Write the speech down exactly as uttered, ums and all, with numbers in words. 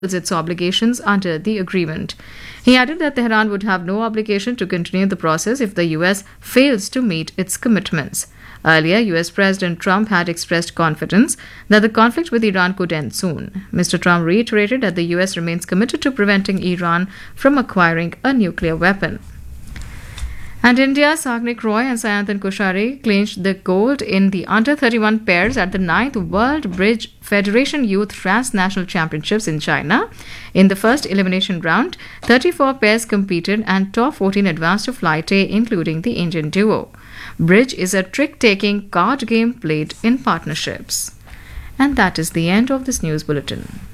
its obligations under the agreement. He added that Tehran would have no obligation to continue the process if the U S fails to meet its commitments. Earlier, U S President Trump had expressed confidence that the conflict with Iran could end soon. Mister Trump reiterated that the U S remains committed to preventing Iran from acquiring a nuclear weapon. And India's Sagnik Roy and Sayantan Koshari clinched the gold in the under thirty-one pairs at the ninth World Bridge Federation Youth Transnational Championships in China. In the first elimination round, thirty-four pairs competed and top fourteen advanced to flight A, including the Indian duo. Bridge is a trick-taking card game played in partnerships. And that is the end of this news bulletin.